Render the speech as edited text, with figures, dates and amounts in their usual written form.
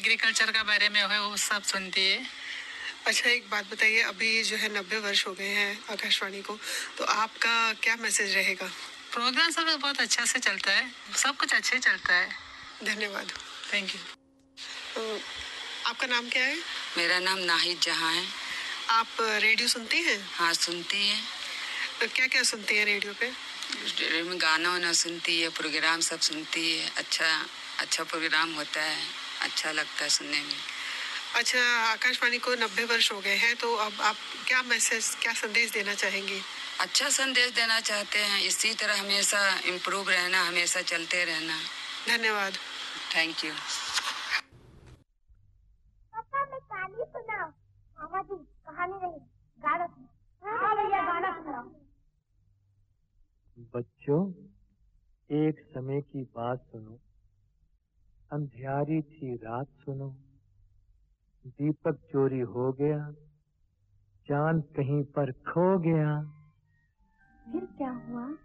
Agriculture का बारे में है वो सब सुनती है। अच्छा, एक बात बताइए, अभी जो है 90 वर्ष हो गए हैं आकाशवाणी को, तो आपका क्या मैसेज रहेगा? प्रोग्राम सब बहुत अच्छा से चलता है, सब कुछ अच्छे चलता है। धन्यवाद। Thank you. तो आपका नाम क्या है? मेरा नाम नाहिद जहाँ है। आप रेडियो सुनती हैं? हाँ, सुनती है। तो क्या क्या सुनती हैं रेडियो पे? रेडियो में गाना वाना सुनती है, प्रोग्राम सब सुनती है। अच्छा अच्छा प्रोग्राम होता है, अच्छा लगता है सुनने में। अच्छा, आकाशवाणी को 90 वर्ष हो गए हैं, तो अब आप क्या मैसेज, क्या संदेश देना चाहेंगी? अच्छा संदेश देना चाहते हैं, इसी तरह हमेशा इम्प्रूव रहना, हमेशा चलते रहना। धन्यवाद। Thank you. पापा मैं कहानी सुनाओ। मामा जी कहानी नहीं, गाना सुनाओ। हाँ भैया गाना सुनाओ। बच्चों, एक समय की बात सुनो। अंधियारी थी रात सुनो। दीपक चोरी हो गया, चांद कहीं पर खो गया। फिर क्या हुआ?